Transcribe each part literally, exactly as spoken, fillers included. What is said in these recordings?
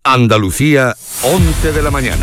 Andalucía, once de la mañana.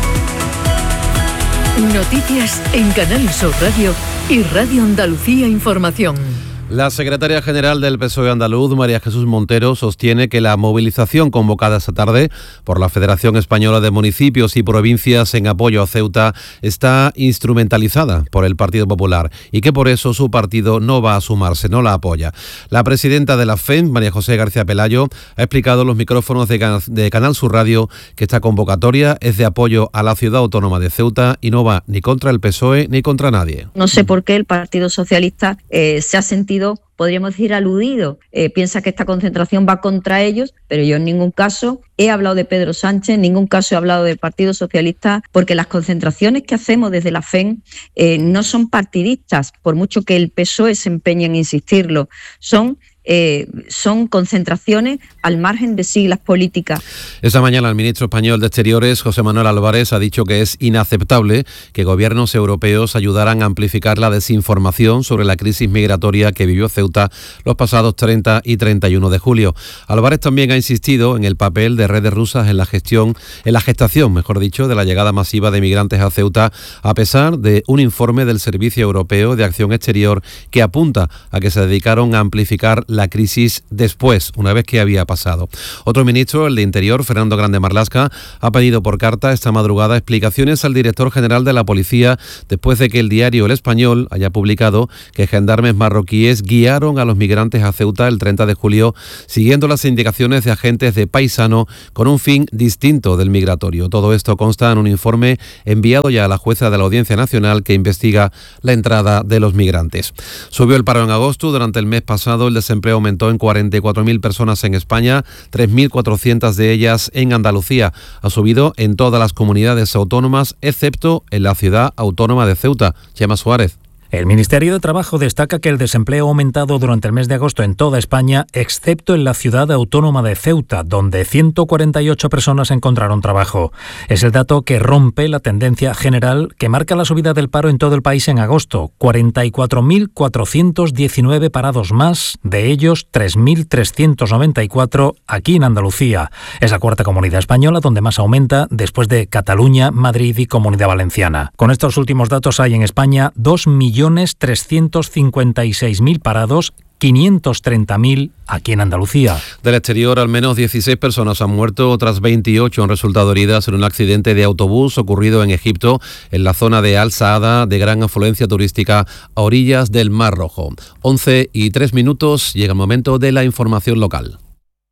Noticias en Canal Sur Radio y Radio Andalucía Información. La secretaria general del P S O E andaluz, María Jesús Montero, sostiene que la movilización convocada esta tarde por la Federación Española de Municipios y Provincias en apoyo a Ceuta está instrumentalizada por el Partido Popular y que por eso su partido no va a sumarse, no la apoya. La presidenta de la F E M, María José García Pelayo, ha explicado a los micrófonos de, Can- de Canal Sur Radio que esta convocatoria es de apoyo a la ciudad autónoma de Ceuta y no va ni contra el P S O E ni contra nadie. No sé por qué el Partido Socialista eh, se ha sentido, podríamos decir, aludido. Eh, piensa que esta concentración va contra ellos, pero yo en ningún caso he hablado de Pedro Sánchez, en ningún caso he hablado del Partido Socialista, porque las concentraciones que hacemos desde la F E M eh, no son partidistas, por mucho que el P S O E se empeñe en insistirlo, son Eh, son concentraciones al margen de siglas políticas. Esta mañana el ministro español de Exteriores, José Manuel Álvarez, ha dicho que es inaceptable que gobiernos europeos ayudaran a amplificar la desinformación sobre la crisis migratoria que vivió Ceuta los pasados treinta y treinta y uno de julio. Álvarez también ha insistido en el papel de redes rusas en la gestión, en la gestación, mejor dicho, de la llegada masiva de migrantes a Ceuta, a pesar de un informe del Servicio Europeo de Acción Exterior que apunta a que se dedicaron a amplificar la la crisis después, una vez que había pasado. Otro ministro, el de Interior, Fernando Grande Marlaska, ha pedido por carta esta madrugada explicaciones al director general de la Policía después de que el diario El Español haya publicado que gendarmes marroquíes guiaron a los migrantes a Ceuta el treinta de julio siguiendo las indicaciones de agentes de Paisano con un fin distinto del migratorio. Todo esto consta en un informe enviado ya a la jueza de la Audiencia Nacional que investiga la entrada de los migrantes. Subió el paro en agosto. Durante el mes pasado el desempleo aumentó en cuarenta y cuatro mil personas en España, tres mil cuatrocientas de ellas en Andalucía. Ha subido en todas las comunidades autónomas, excepto en la ciudad autónoma de Ceuta. Chema Suárez. El Ministerio de Trabajo destaca que el desempleo ha aumentado durante el mes de agosto en toda España, excepto en la ciudad autónoma de Ceuta, donde ciento cuarenta y ocho personas encontraron trabajo. Es el dato que rompe la tendencia general que marca la subida del paro en todo el país en agosto. cuarenta y cuatro mil cuatrocientos diecinueve parados más, de ellos tres mil trescientos noventa y cuatro aquí en Andalucía. Es la cuarta comunidad española donde más aumenta, después de Cataluña, Madrid y Comunidad Valenciana. Con estos últimos datos hay en España dos millones trescientos cincuenta y seis mil parados, quinientos treinta mil aquí en Andalucía. Del exterior, al menos dieciséis personas han muerto, otras veintiocho han resultado heridas en un accidente de autobús ocurrido en Egipto, en la zona de Al Saada, de gran afluencia turística a orillas del Mar Rojo. once y tres minutos, llega el momento de la información local.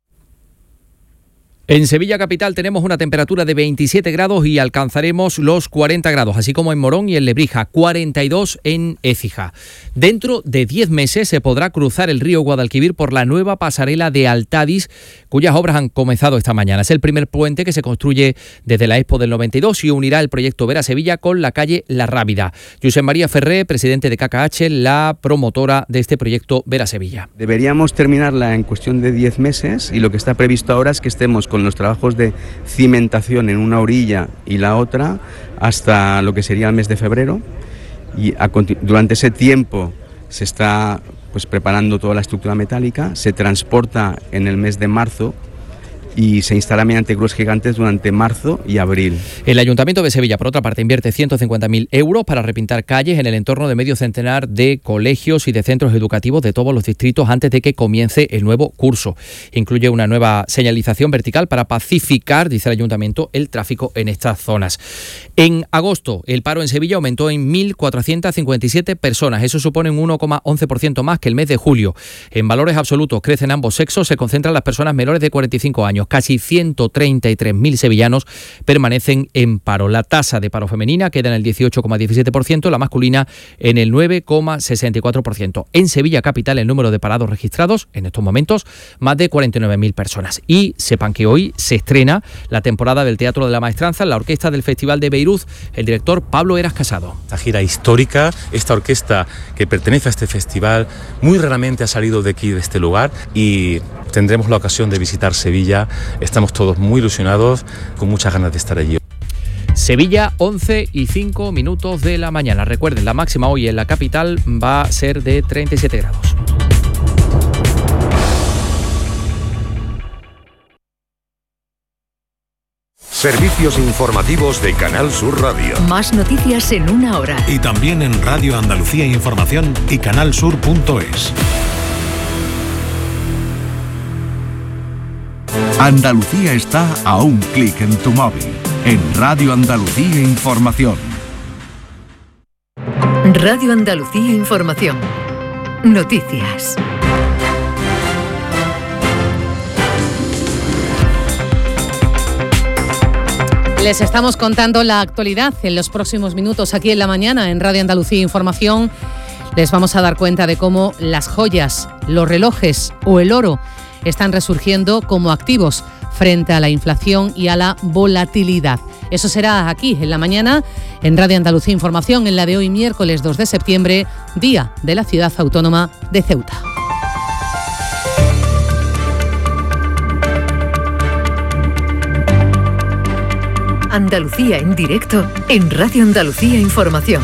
En Sevilla capital tenemos una temperatura de veintisiete grados y alcanzaremos los cuarenta grados, así como en Morón y en Lebrija, cuarenta y dos en Écija. Dentro de diez meses se podrá cruzar el río Guadalquivir por la nueva pasarela de Altadis, cuyas obras han comenzado esta mañana. Es el primer puente que se construye desde la Expo del noventa y dos y unirá el proyecto Vera Sevilla con la calle La Rábida. Josep María Ferré, presidente de K K H, la promotora de este proyecto Vera Sevilla. Deberíamos terminarla en cuestión de diez meses y lo que está previsto ahora es que estemos con los trabajos de cimentación en una orilla y la otra hasta lo que sería el mes de febrero, y a, durante ese tiempo se está pues preparando toda la estructura metálica, se transporta en el mes de marzo y se instala mediante grúas gigantes durante marzo y abril. El Ayuntamiento de Sevilla, por otra parte, invierte ciento cincuenta mil euros para repintar calles en el entorno de medio centenar de colegios y de centros educativos de todos los distritos antes de que comience el nuevo curso. Incluye una nueva señalización vertical para pacificar, dice el Ayuntamiento, el tráfico en estas zonas. En agosto, el paro en Sevilla aumentó en mil cuatrocientas cincuenta y siete personas. Eso supone un uno coma once por ciento más que el mes de julio. En valores absolutos crecen ambos sexos, se concentran las personas menores de cuarenta y cinco años. Casi ciento treinta y tres mil sevillanos permanecen en paro. La tasa de paro femenina queda en el dieciocho coma diecisiete por ciento, la masculina en el nueve coma sesenta y cuatro por ciento. En Sevilla capital, el número de parados registrados en estos momentos, más de cuarenta y nueve mil personas. Y sepan que hoy se estrena la temporada del Teatro de la Maestranza en la orquesta del Festival de Beirut, el director Pablo Eras Casado. Esta gira histórica, esta orquesta que pertenece a este festival, muy raramente ha salido de aquí, de este lugar, y tendremos la ocasión de visitar Sevilla. Estamos todos muy ilusionados, con muchas ganas de estar allí. Sevilla, once y cinco minutos de la mañana. Recuerden, la máxima hoy en la capital va a ser de treinta y siete grados. Servicios informativos de Canal Sur Radio. Más noticias en una hora. Y también en Radio Andalucía Información y canalsur punto es. Andalucía está a un clic en tu móvil. En Radio Andalucía Información. Radio Andalucía Información. Noticias. Les estamos contando la actualidad en los próximos minutos aquí en la mañana en Radio Andalucía Información. Les vamos a dar cuenta de cómo las joyas, los relojes o el oro están resurgiendo como activos frente a la inflación y a la volatilidad. Eso será aquí en la mañana en Radio Andalucía Información en la de hoy miércoles dos de septiembre, día de la ciudad autónoma de Ceuta. Andalucía en directo en Radio Andalucía Información.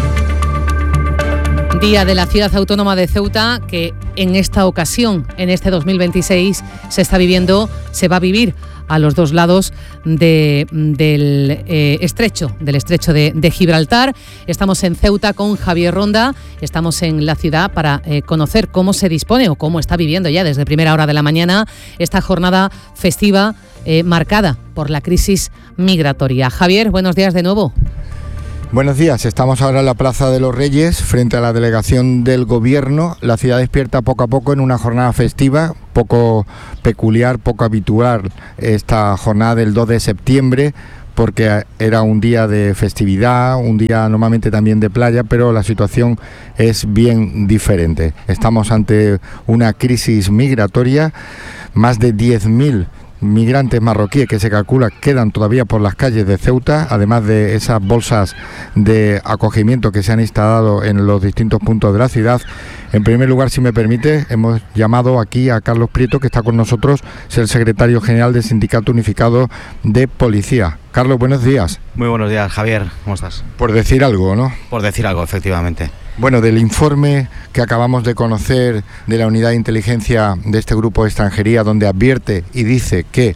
Día de la ciudad autónoma de Ceuta que en esta ocasión, en este dos mil veintiséis, se está viviendo, se va a vivir a los dos lados de, del eh, estrecho, del estrecho de, de Gibraltar. Estamos en Ceuta con Javier Ronda, estamos en la ciudad para eh, conocer cómo se dispone o cómo está viviendo ya desde primera hora de la mañana esta jornada festiva eh, marcada por la crisis migratoria. Javier, buenos días de nuevo. Buenos días, estamos ahora en la Plaza de los Reyes, frente a la delegación del Gobierno. La ciudad despierta poco a poco en una jornada festiva, poco peculiar, poco habitual, esta jornada del dos de septiembre, porque era un día de festividad, un día normalmente también de playa, pero la situación es bien diferente. Estamos ante una crisis migratoria, más de diez mil migrantes marroquíes que se calcula quedan todavía por las calles de Ceuta, además de esas bolsas de acogimiento que se han instalado en los distintos puntos de la ciudad. En primer lugar, si me permite, hemos llamado aquí a Carlos Prieto, que está con nosotros, es el secretario general del Sindicato Unificado de Policía. Carlos, buenos días. Muy buenos días, Javier, ¿cómo estás? Por decir algo, ¿no? Por decir algo, efectivamente. Bueno, del informe que acabamos de conocer de la unidad de inteligencia de este grupo de extranjería, donde advierte y dice que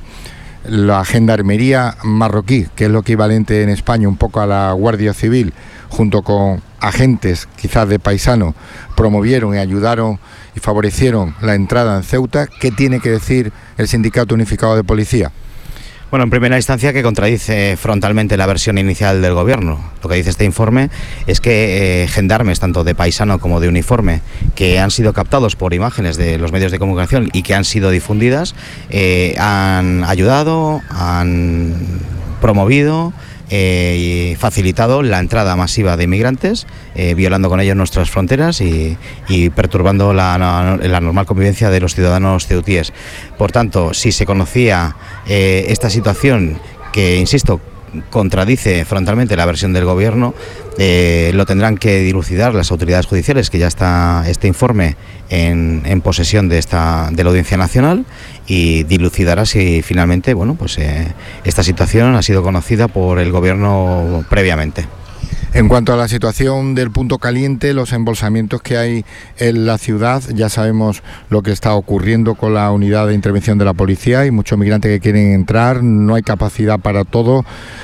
la gendarmería marroquí, que es lo equivalente en España un poco a la Guardia Civil, junto con agentes quizás de paisano, promovieron y ayudaron y favorecieron la entrada en Ceuta. ¿Qué tiene que decir el Sindicato Unificado de Policía? Bueno, en primera instancia que contradice frontalmente la versión inicial del Gobierno. Lo que dice este informe es que eh, gendarmes, tanto de paisano como de uniforme, que han sido captados por imágenes de los medios de comunicación y que han sido difundidas, eh, han ayudado, han promovido Eh, y facilitado la entrada masiva de inmigrantes, eh, violando con ellos nuestras fronteras y, y perturbando la, la normal convivencia de los ciudadanos ceutíes. Por tanto, si se conocía eh, esta situación que, insisto, contradice frontalmente la versión del Gobierno, eh, lo tendrán que dilucidar las autoridades judiciales, que ya está este informe en, en posesión de esta de la Audiencia Nacional, y dilucidará si finalmente, bueno, pues eh, esta situación ha sido conocida por el Gobierno previamente. En cuanto a la situación del punto caliente, los embolsamientos que hay en la ciudad, ya sabemos lo que está ocurriendo con la unidad de intervención de la policía. Hay muchos migrantes que quieren entrar, no hay capacidad para todo,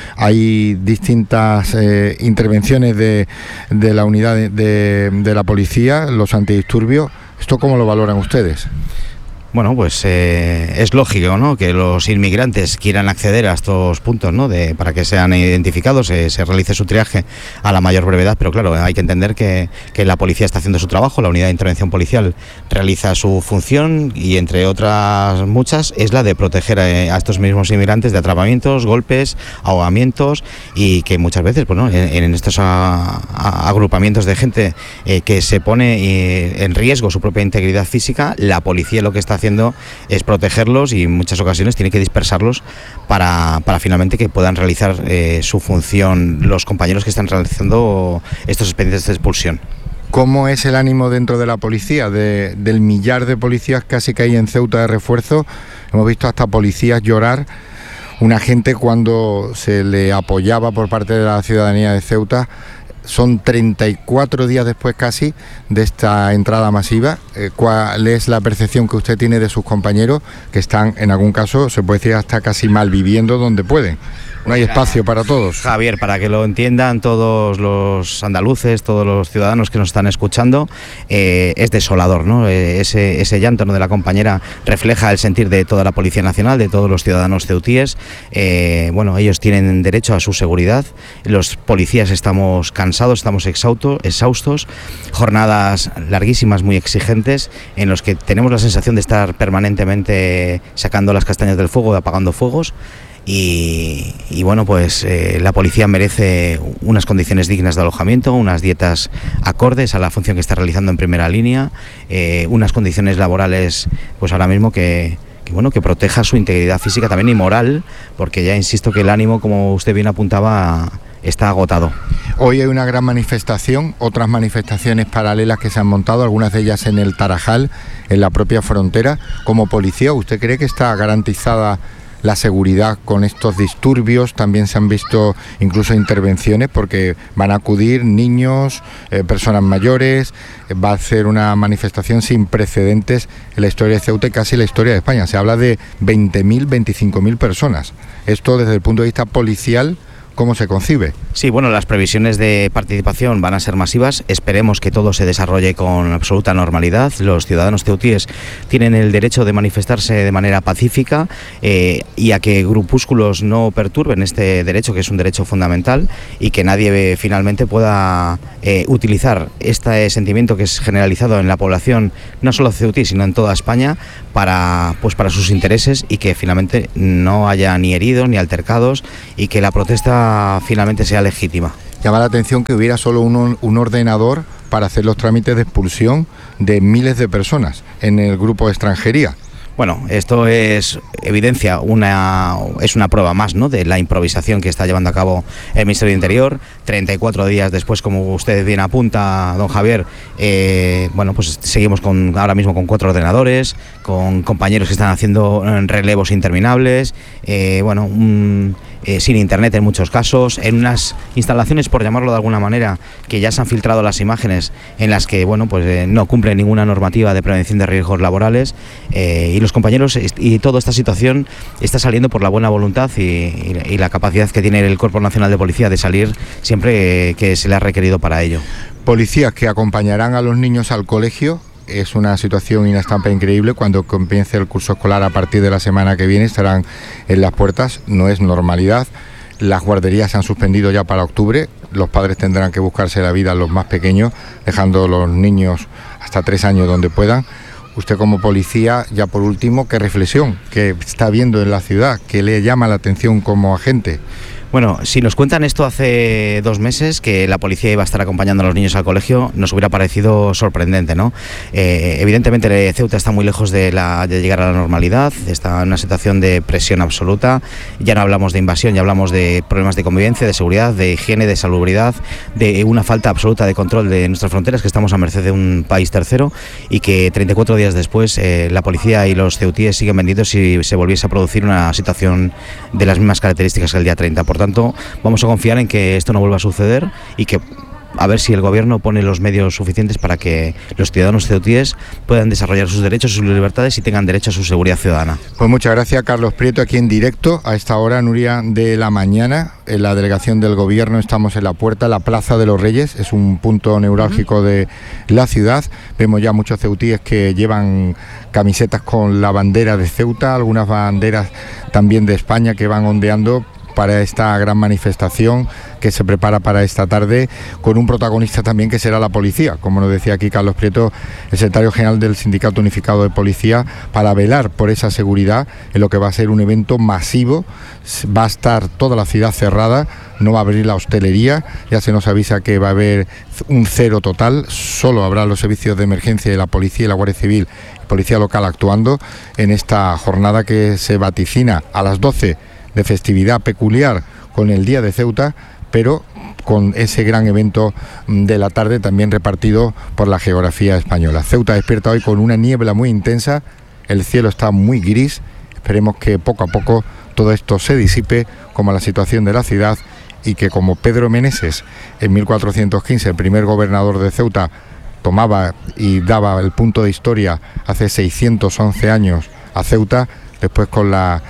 hay distintas eh, intervenciones de, de la unidad de, de, de la policía, los antidisturbios. ¿Esto cómo lo valoran ustedes? Bueno, pues eh, es lógico, ¿no?, que los inmigrantes quieran acceder a estos puntos, ¿no?, de, para que sean identificados, eh, se realice su triaje a la mayor brevedad, pero claro, hay que entender que, que la policía está haciendo su trabajo, la unidad de intervención policial realiza su función y, entre otras muchas, es la de proteger a, a estos mismos inmigrantes de atrapamientos, golpes, ahogamientos, y que muchas veces, pues, ¿no?, en, en estos a, a, agrupamientos de gente eh, que se pone eh, en riesgo su propia integridad física, la policía lo que está haciendo haciendo es protegerlos y en muchas ocasiones tiene que dispersarlos para, para finalmente que puedan realizar eh, su función los compañeros que están realizando estos expedientes de expulsión. ¿Cómo es el ánimo dentro de la policía? De, del millar de policías casi que hay en Ceuta de refuerzo, hemos visto hasta policías llorar. Una gente cuando se le apoyaba por parte de la ciudadanía de Ceuta. Son treinta y cuatro días después casi de esta entrada masiva. ¿Cuál es la percepción que usted tiene de sus compañeros que están, en algún caso, se puede decir, hasta casi malviviendo donde pueden? No hay espacio para todos. Javier, para que lo entiendan todos los andaluces, todos los ciudadanos que nos están escuchando, eh, es desolador, ¿no? Eh, ese, ese llanto, ¿no?, de la compañera refleja el sentir de toda la Policía Nacional, de todos los ciudadanos ceutíes. Eh, bueno, ellos tienen derecho a su seguridad. Los policías estamos cansados, estamos exhaustos, exhaustos. Jornadas larguísimas, muy exigentes, en los que tenemos la sensación de estar permanentemente sacando las castañas del fuego, apagando fuegos. Y, y bueno, pues eh, la policía merece unas condiciones dignas de alojamiento, unas dietas acordes a la función que está realizando en primera línea, eh, unas condiciones laborales, pues ahora mismo que, que bueno, que proteja su integridad física también y moral, porque ya insisto que el ánimo, como usted bien apuntaba, está agotado. Hoy hay una gran manifestación, otras manifestaciones paralelas que se han montado, algunas de ellas en el Tarajal, en la propia frontera. Como policía, ¿usted cree que está garantizada la seguridad con estos disturbios? También se han visto incluso intervenciones porque van a acudir niños, eh, personas mayores. Va a ser una manifestación sin precedentes en la historia de Ceuta y casi en la historia de España. Se habla de veinte mil, veinticinco mil personas. Esto desde el punto de vista policial, ¿cómo se concibe? Sí, bueno, las previsiones de participación van a ser masivas. Esperemos que todo se desarrolle con absoluta normalidad. Los ciudadanos ceutíes tienen el derecho de manifestarse de manera pacífica eh, y a que grupúsculos no perturben este derecho, que es un derecho fundamental, y que nadie eh, finalmente pueda eh, utilizar este sentimiento que es generalizado en la población, no solo ceutí, sino en toda España, para, pues, para sus intereses, y que finalmente no haya ni heridos ni altercados y que la protesta finalmente sea legítima. Llama la atención que hubiera solo un, un ordenador para hacer los trámites de expulsión de miles de personas en el grupo de extranjería. Bueno, esto es evidencia, una, es una prueba más, ¿no?, de la improvisación que está llevando a cabo el Ministerio de Interior. treinta y cuatro días después, como usted bien apunta, don Javier, eh, bueno, pues seguimos con, ahora mismo con cuatro ordenadores, con compañeros que están haciendo relevos interminables, eh, bueno, un... Eh, sin internet en muchos casos, en unas instalaciones, por llamarlo de alguna manera, que ya se han filtrado las imágenes en las que, bueno, pues eh, no cumplen ninguna normativa de prevención de riesgos laborales, eh, y los compañeros y toda esta situación está saliendo por la buena voluntad y, y, y la capacidad que tiene el Cuerpo Nacional de Policía de salir siempre eh, que se le ha requerido para ello. Policías que acompañarán a los niños al colegio. Es una situación y una estampa increíble. Cuando comience el curso escolar a partir de la semana que viene estarán en las puertas. No es normalidad. Las guarderías se han suspendido ya para octubre. Los padres tendrán que buscarse la vida a los más pequeños, dejando a los niños hasta tres años donde puedan. Usted como policía, ya por último, ¿qué reflexión que está viendo en la ciudad? ¿Qué le llama la atención como agente? Bueno, si nos cuentan esto hace dos meses, que la policía iba a estar acompañando a los niños al colegio, nos hubiera parecido sorprendente, ¿no? Eh, evidentemente Ceuta está muy lejos de, la, de llegar a la normalidad, está en una situación de presión absoluta. Ya no hablamos de invasión, ya hablamos de problemas de convivencia, de seguridad, de higiene, de salubridad, de una falta absoluta de control de nuestras fronteras, que estamos a merced de un país tercero, y que treinta y cuatro días después eh, la policía y los ceutíes siguen vendidos si se volviese a producir una situación de las mismas características que el día treinta. Por tanto, vamos a confiar en que esto no vuelva a suceder y que a ver si el gobierno pone los medios suficientes para que los ciudadanos ceutíes puedan desarrollar sus derechos y sus libertades y tengan derecho a su seguridad ciudadana. Pues muchas gracias, Carlos Prieto, aquí en directo a esta hora, Nuria, de la mañana, en la delegación del gobierno. Estamos en la puerta, la Plaza de los Reyes, es un punto neurálgico uh-huh. de la ciudad. Vemos ya muchos ceutíes que llevan camisetas con la bandera de Ceuta, algunas banderas también de España que van ondeando para esta gran manifestación que se prepara para esta tarde, con un protagonista también que será la policía, como nos decía aquí Carlos Prieto, el secretario general del Sindicato Unificado de Policía, para velar por esa seguridad en lo que va a ser un evento masivo. Va a estar toda la ciudad cerrada, no va a abrir la hostelería, ya se nos avisa que va a haber un cero total, solo habrá los servicios de emergencia de la policía y la Guardia Civil y Policía Local actuando en esta jornada que se vaticina a las doce de festividad peculiar con el Día de Ceuta, pero con ese gran evento de la tarde también repartido por la geografía española. Ceuta despierta hoy con una niebla muy intensa, el cielo está muy gris, esperemos que poco a poco todo esto se disipe, como la situación de la ciudad, y que como Pedro Meneses en mil cuatrocientos quince, el primer gobernador de Ceuta, tomaba y daba el punto de historia hace seiscientos once años a Ceuta, después con la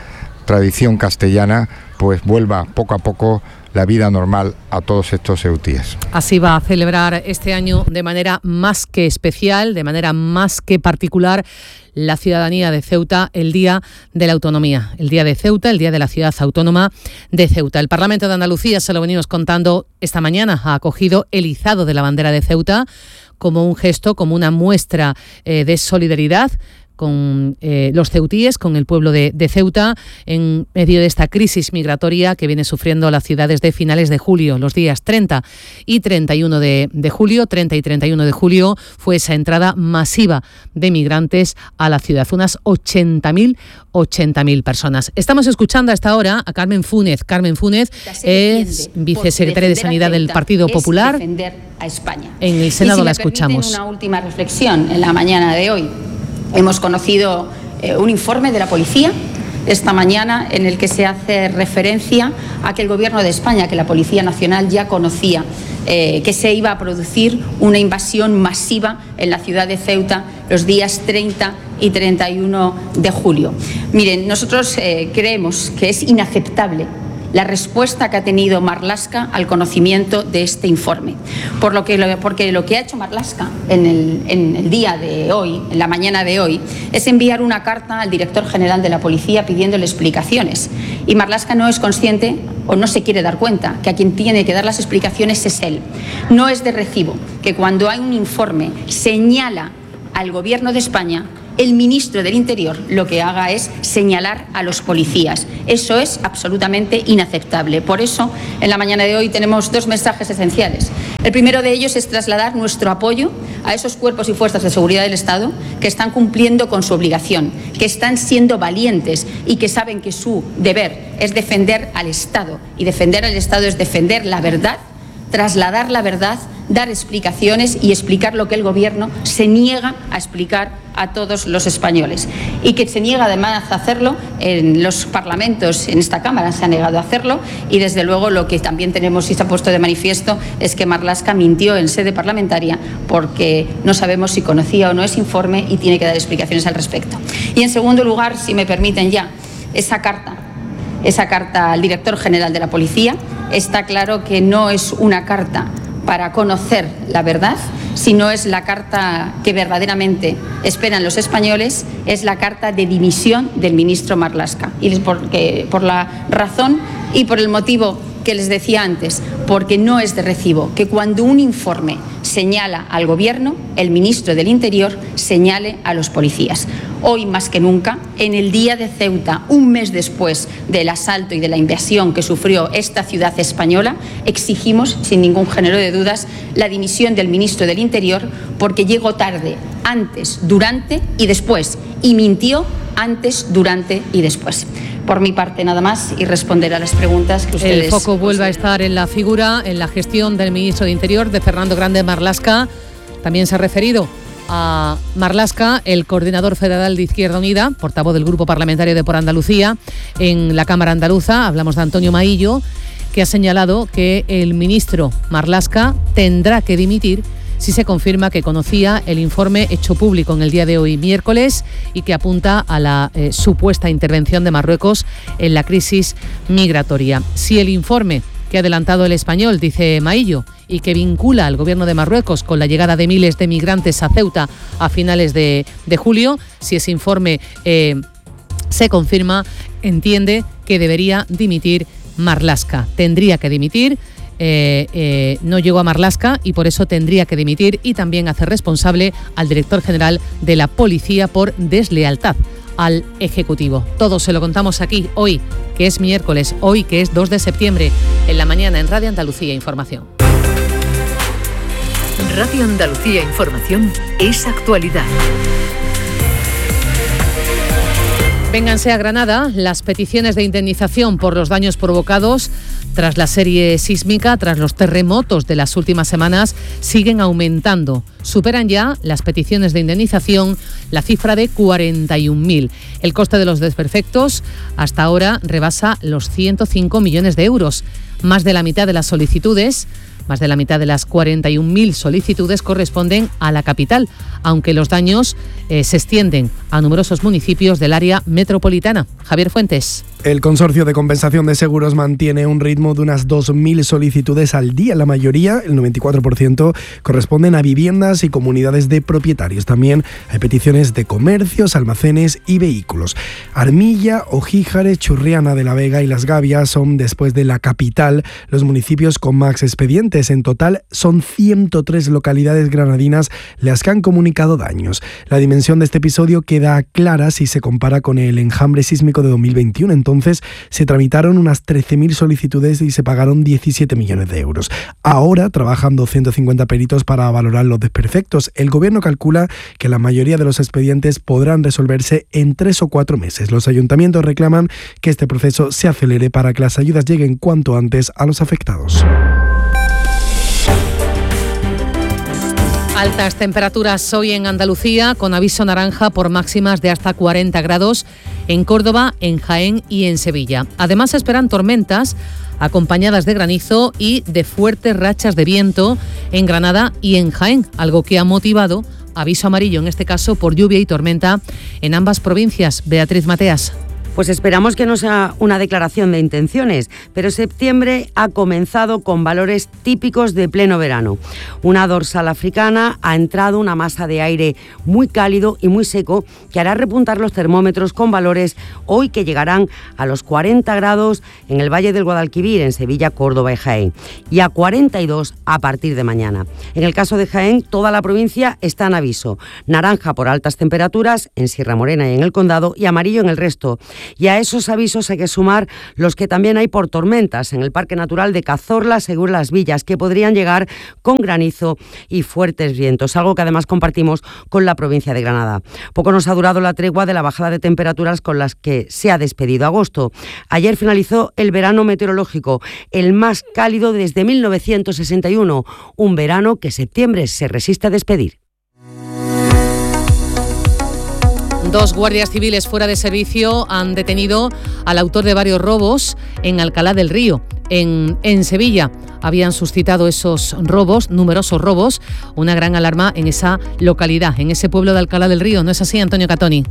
tradición castellana, pues vuelva poco a poco la vida normal a todos estos ceutíes. Así va a celebrar este año de manera más que especial, de manera más que particular, la ciudadanía de Ceuta el Día de la Autonomía, el Día de Ceuta, el Día de la Ciudad Autónoma de Ceuta. El Parlamento de Andalucía, se lo venimos contando esta mañana, ha acogido el izado de la bandera de Ceuta como un gesto, como una muestra eh, de solidaridad con eh, los ceutíes, con el pueblo de, de Ceuta, en medio de esta crisis migratoria que viene sufriendo la ciudad desde finales de julio. Los días treinta y treinta y uno de, de julio, treinta y treinta y uno de julio, fue esa entrada masiva de migrantes a la ciudad, unas ochenta mil personas. Estamos escuchando a esta hora a Carmen Fúnez. Carmen Fúnez es vicesecretaria de Sanidad del Partido Popular. A España. En el Senado y si la me escuchamos. Una última reflexión en la mañana de hoy. Hemos conocido eh, un informe de la policía esta mañana en el que se hace referencia a que el Gobierno de España, que la Policía Nacional ya conocía eh, que se iba a producir una invasión masiva en la ciudad de Ceuta los días treinta y treinta y uno de julio. Miren, nosotros eh, creemos que es inaceptable la respuesta que ha tenido Marlaska al conocimiento de este informe. Por lo que, porque lo que ha hecho Marlaska en el, en el día de hoy, en la mañana de hoy, es enviar una carta al director general de la policía pidiéndole explicaciones. Y Marlaska no es consciente o no se quiere dar cuenta que a quien tiene que dar las explicaciones es él. No es de recibo que cuando hay un informe señala al Gobierno de España, el ministro del Interior lo que haga es señalar a los policías. Eso es absolutamente inaceptable. Por eso, en la mañana de hoy tenemos dos mensajes esenciales. El primero de ellos es trasladar nuestro apoyo a esos cuerpos y fuerzas de seguridad del Estado que están cumpliendo con su obligación, que están siendo valientes y que saben que su deber es defender al Estado. Y defender al Estado es defender la verdad, trasladar la verdad, dar explicaciones y explicar lo que el Gobierno se niega a explicar a todos los españoles. Y que se niega además a hacerlo en los parlamentos, en esta Cámara se ha negado a hacerlo, y desde luego lo que también tenemos y se ha puesto de manifiesto es que Marlaska mintió en sede parlamentaria porque no sabemos si conocía o no ese informe y tiene que dar explicaciones al respecto. Y en segundo lugar, si me permiten ya, esa carta, esa carta al director general de la policía, está claro que no es una carta para conocer la verdad, sino es la carta que verdaderamente esperan los españoles, es la carta de dimisión del ministro Marlaska. Y porque, por la razón y por el motivo que les decía antes, porque no es de recibo que cuando un informe señala al Gobierno, el ministro del Interior señale a los policías. Hoy más que nunca, en el día de Ceuta, un mes después del asalto y de la invasión que sufrió esta ciudad española, exigimos, sin ningún género de dudas, la dimisión del ministro del Interior porque llegó tarde, antes, durante y después, y mintió antes, durante y después. Por mi parte nada más y responder a las preguntas que ustedes... El foco vuelve a estar en la figura, en la gestión del ministro de Interior, de Fernando Grande Marlaska. También se ha referido a Marlaska, el coordinador federal de Izquierda Unida, portavoz del Grupo Parlamentario de Por Andalucía en la Cámara Andaluza. Hablamos de Antonio Maillo, que ha señalado que el ministro Marlaska tendrá que dimitir si se confirma que conocía el informe hecho público en el día de hoy, miércoles, y que apunta a la eh, supuesta intervención de Marruecos en la crisis migratoria. Si el informe que ha adelantado El Español, dice Maillo, y que vincula al Gobierno de Marruecos con la llegada de miles de migrantes a Ceuta a finales de, de julio, si ese informe eh, se confirma, entiende que debería dimitir Marlaska. Tendría que dimitir. Eh, eh, no llegó a Marlaska y por eso tendría que dimitir y también hacer responsable al director general de la policía por deslealtad al Ejecutivo. Todo se lo contamos aquí hoy, que es miércoles, hoy que es dos de septiembre, en la mañana en Radio Andalucía Información. Radio Andalucía Información es actualidad. Vénganse a Granada las peticiones de indemnización por los daños provocados tras la serie sísmica, tras los terremotos de las últimas semanas, siguen aumentando. Superan ya las peticiones de indemnización la cifra de cuarenta y un mil. El coste de los desperfectos hasta ahora rebasa los ciento cinco millones de euros. Más de la mitad de las solicitudes, más de la mitad de las cuarenta y un mil solicitudes corresponden a la capital, aunque los daños eh, se extienden a numerosos municipios del área metropolitana. Javier Fuentes. El Consorcio de Compensación de Seguros mantiene un ritmo de unas dos mil solicitudes al día. La mayoría, el noventa y cuatro por ciento, corresponden a viviendas y comunidades de propietarios. También hay peticiones de comercios, almacenes y vehículos. Armilla, Ojíjares, Churriana de la Vega y Las Gavias son, después de la capital, los municipios con más expedientes. En total son ciento tres localidades granadinas las que han comunicado daños. La dimensión de este episodio queda clara si se compara con el enjambre sísmico de dos mil veintiuno. Entonces, Entonces se tramitaron unas trece mil solicitudes y se pagaron diecisiete millones de euros. Ahora trabajan doscientos cincuenta peritos para valorar los desperfectos. El Gobierno calcula que la mayoría de los expedientes podrán resolverse en tres o cuatro meses. Los ayuntamientos reclaman que este proceso se acelere para que las ayudas lleguen cuanto antes a los afectados. Altas temperaturas hoy en Andalucía, con aviso naranja por máximas de hasta cuarenta grados en Córdoba, en Jaén y en Sevilla. Además, se esperan tormentas acompañadas de granizo y de fuertes rachas de viento en Granada y en Jaén, algo que ha motivado aviso amarillo, en este caso por lluvia y tormenta, en ambas provincias. Beatriz Mateas. Pues esperamos que no sea una declaración de intenciones, pero septiembre ha comenzado con valores típicos de pleno verano. Una dorsal africana ha entrado una masa de aire muy cálido y muy seco que hará repuntar los termómetros con valores hoy que llegarán a los cuarenta grados en el Valle del Guadalquivir, en Sevilla, Córdoba y Jaén, y a cuarenta y dos a partir de mañana. En el caso de Jaén, toda la provincia está en aviso. Naranja por altas temperaturas en Sierra Morena y en el Condado, y amarillo en el resto. Y a esos avisos hay que sumar los que también hay por tormentas en el Parque Natural de Cazorla, según Las Villas, que podrían llegar con granizo y fuertes vientos, algo que además compartimos con la provincia de Granada. Poco nos ha durado la tregua de la bajada de temperaturas con las que se ha despedido agosto. Ayer finalizó el verano meteorológico, el más cálido desde mil novecientos sesenta y uno, un verano que septiembre se resiste a despedir. Dos guardias civiles fuera de servicio han detenido al autor de varios robos en Alcalá del Río, en, en Sevilla. Habían suscitado esos robos, numerosos robos, una gran alarma en esa localidad, en ese pueblo de Alcalá del Río. ¿No es así, Antonio Catoni?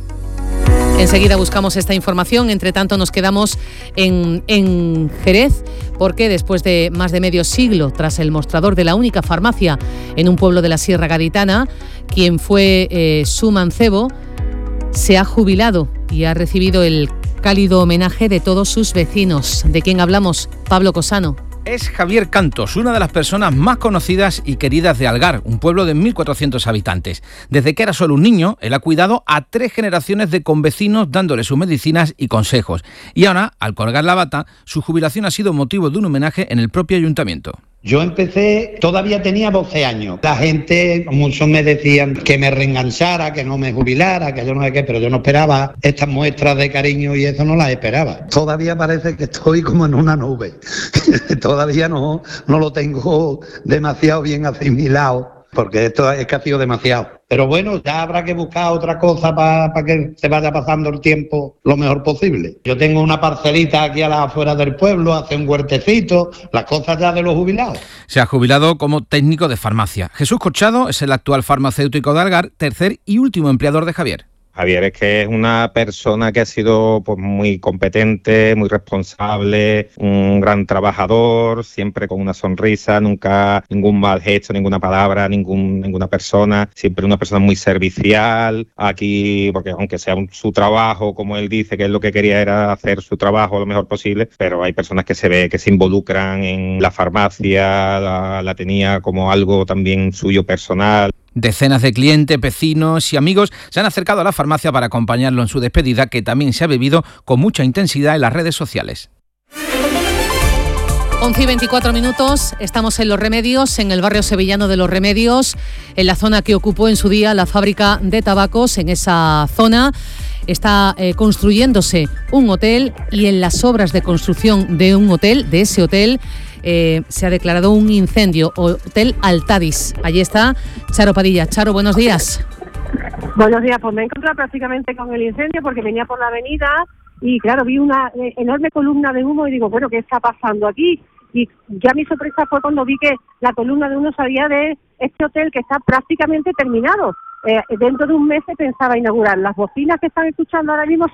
Enseguida buscamos esta información. Entre tanto, nos quedamos en, en Jerez, porque después de más de medio siglo, tras el mostrador de la única farmacia en un pueblo de la Sierra Gaditana, quien fue eh, su mancebo, se ha jubilado y ha recibido el cálido homenaje de todos sus vecinos. ¿De quién hablamos? Pablo Cosano. Es Javier Cantos, una de las personas más conocidas y queridas de Algar, un pueblo de mil cuatrocientos habitantes. Desde que era solo un niño, él ha cuidado a tres generaciones de convecinos dándole sus medicinas y consejos. Y ahora, al colgar la bata, su jubilación ha sido motivo de un homenaje en el propio ayuntamiento. Yo empecé, todavía tenía doce años. La gente, muchos me decían que me reenganchara, que no me jubilara, que yo no sé qué, pero yo no esperaba estas muestras de cariño y eso no las esperaba. Todavía parece que estoy como en una nube. Todavía no, no lo tengo demasiado bien asimilado, porque esto es que ha sido demasiado. Pero bueno, ya habrá que buscar otra cosa para pa que se vaya pasando el tiempo lo mejor posible. Yo tengo una parcelita aquí a las afueras del pueblo, hace un huertecito, las cosas ya de los jubilados. Se ha jubilado como técnico de farmacia. Jesús Corchado es el actual farmacéutico de Algar, tercer y último empleador de Javier. Javier es que es una persona que ha sido pues muy competente, muy responsable, un gran trabajador, siempre con una sonrisa, nunca ningún mal gesto, ninguna palabra, ningún, ninguna persona, siempre una persona muy servicial. Aquí, porque aunque sea un, su trabajo, como él dice, que él lo que quería era hacer su trabajo lo mejor posible, pero hay personas que se ve que se involucran en la farmacia, la, la tenía como algo también suyo personal. Decenas de clientes, vecinos y amigos se han acercado a la farmacia para acompañarlo en su despedida, que también se ha vivido con mucha intensidad en las redes sociales. once y veinticuatro minutos, estamos en Los Remedios, en el barrio sevillano de Los Remedios, en la zona que ocupó en su día la fábrica de tabacos. En esa zona está eh, construyéndose un hotel, y en las obras de construcción de un hotel, de ese hotel, Eh, se ha declarado un incendio. Hotel Altadis. Allí está Charo Padilla. Charo, buenos días. Buenos días, pues me he encontrado prácticamente con el incendio porque venía por la avenida y claro, vi una eh, enorme columna de humo y digo, bueno, ¿qué está pasando aquí? Y ya mi sorpresa fue cuando vi que la columna de humo salía de este hotel que está prácticamente terminado. Eh, dentro de un mes se pensaba inaugurar. Las bocinas que están escuchando ahora mismo son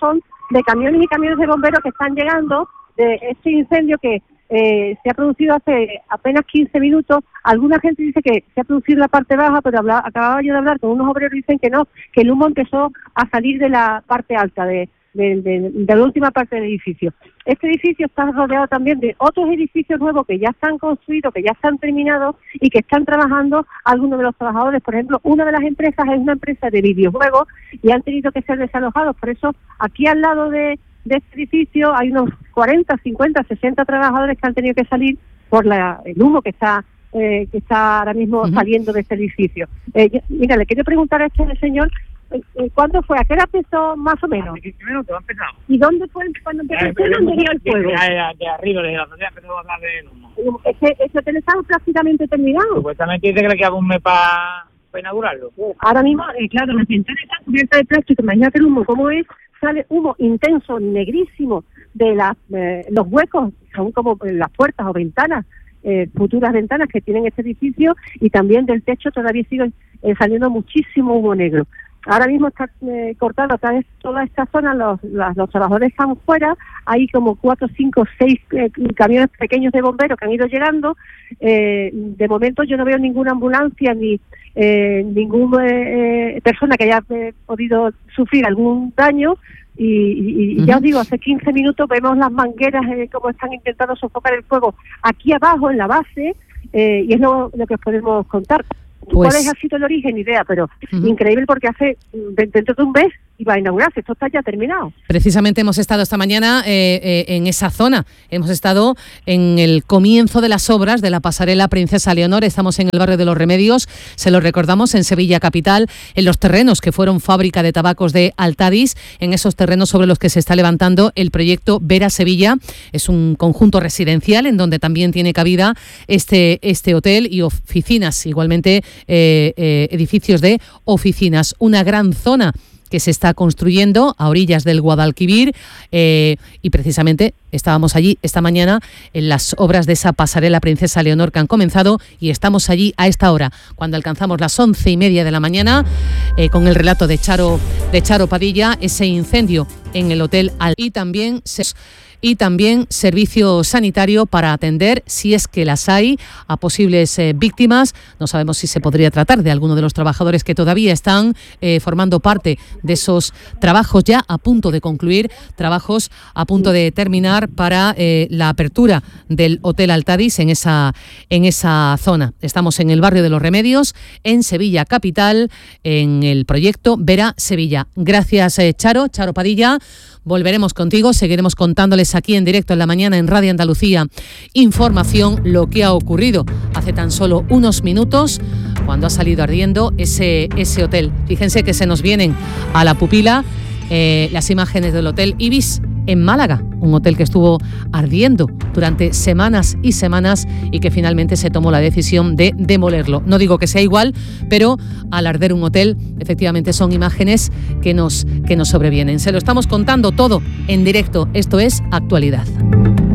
de camiones y camiones de bomberos que están llegando de este incendio que eh, se ha producido hace apenas quince minutos. Alguna gente dice que se ha producido en la parte baja, pero habla, acababa yo de hablar con unos obreros y dicen que no, que el humo empezó a salir de la parte alta, de, de, de, de la última parte del edificio. Este edificio está rodeado también de otros edificios nuevos que ya están construidos, que ya están terminados y que están trabajando algunos de los trabajadores. Por ejemplo, una de las empresas es una empresa de videojuegos y han tenido que ser desalojados. Por eso, aquí al lado de, de este edificio hay unos cuarenta, cincuenta, sesenta trabajadores que han tenido que salir por la, el humo que está eh, que está ahora mismo uh-huh. saliendo de este edificio. Eh, yo, mira, le quiero preguntar a este señor, ¿cuándo fue? ¿A qué hora empezó más o menos? quince minutos, ha empezado. ¿Y dónde fue cuando empezó? ¿Dónde dio el fuego? De, de arriba, desde la sociedad, empezó a hablar del humo. ¿Ese, ese hotel está prácticamente terminado? Supuestamente dice que le queda un mes para pa inaugurarlo. Ahora mismo, eh, claro, las ventanas están cubiertas de plástico. Imagínate el humo, ¿cómo es? Sale humo intenso, negrísimo, de las eh, los huecos, son como las puertas o ventanas, eh, futuras ventanas que tienen este edificio, y también del techo todavía sigue eh, saliendo muchísimo humo negro. Ahora mismo está eh, cortado otra vez toda esta zona, los, los, los trabajadores están fuera, hay como cuatro, cinco, seis eh, camiones pequeños de bomberos que han ido llegando. Eh, de momento yo no veo ninguna ambulancia ni eh, ninguna eh, persona que haya eh, podido sufrir algún daño. Y, y, y uh-huh. ya os digo, hace quince minutos vemos las mangueras eh, como están intentando sofocar el fuego aquí abajo en la base, eh, y es lo, lo que os podemos contar. Pues, ¿cuál es, ha sido el origen? Ni idea, pero uh-huh. increíble, porque hace dentro de un mes iba a inaugurarse, esto está ya terminado. Precisamente hemos estado esta mañana eh, eh, en esa zona, hemos estado en el comienzo de las obras de la pasarela Princesa Leonor, estamos en el barrio de Los Remedios, se lo recordamos, en Sevilla capital, en los terrenos que fueron fábrica de tabacos de Altadis, en esos terrenos sobre los que se está levantando el proyecto Vera Sevilla. Es un conjunto residencial en donde también tiene cabida este, este hotel y oficinas, igualmente eh, eh, edificios de oficinas, una gran zona que se está construyendo a orillas del Guadalquivir, eh, y precisamente estábamos allí esta mañana en las obras de esa pasarela Princesa Leonor que han comenzado, y estamos allí a esta hora, cuando alcanzamos las once y media de la mañana, eh, con el relato de Charo, de Charo Padilla, ese incendio en el hotel Al y también se y también servicio sanitario para atender, si es que las hay, a posibles eh, víctimas. No sabemos si se podría tratar de alguno de los trabajadores que todavía están eh, formando parte de esos trabajos ya a punto de concluir, trabajos a punto de terminar para eh, la apertura del Hotel Altadis en esa, en esa zona. Estamos en el barrio de Los Remedios, en Sevilla capital, en el proyecto Vera Sevilla. Gracias, eh, Charo, Charo Padilla. Volveremos contigo, seguiremos contándoles aquí en directo en la mañana en Radio Andalucía Información lo que ha ocurrido hace tan solo unos minutos cuando ha salido ardiendo ese, ese hotel. Fíjense que se nos vienen a la pupila eh, las imágenes del Hotel Ibis en Málaga, un hotel que estuvo ardiendo durante semanas y semanas y que finalmente se tomó la decisión de demolerlo. No digo que sea igual, pero al arder un hotel, efectivamente son imágenes que nos, que nos sobrevienen. Se lo estamos contando todo en directo. Esto es Actualidad.